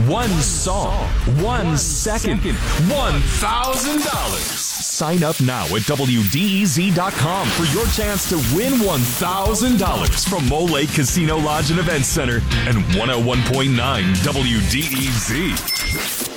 1 song, 1 second, $1,000. Sign up now at WDEZ.com for your chance to win $1,000 from Mole Lake Casino Lodge and Event Center and 101.9 WDEZ.